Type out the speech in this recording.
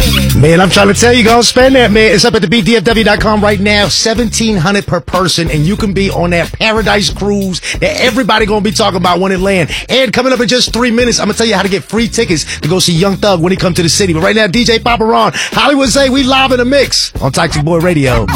Man, I'm trying to tell you, go spend that, man. It's up at the BDFW.com right now. $1,700 per person, and you can be on that paradise cruise that everybody gonna be talking about when it land. And coming up in just 3 minutes, I'm gonna tell you how to get free tickets to go see Young Thug when he comes to the city. But right now, DJ Papa Ron, Hollywood Zay, we live in the mix on Toxic Boy Radio.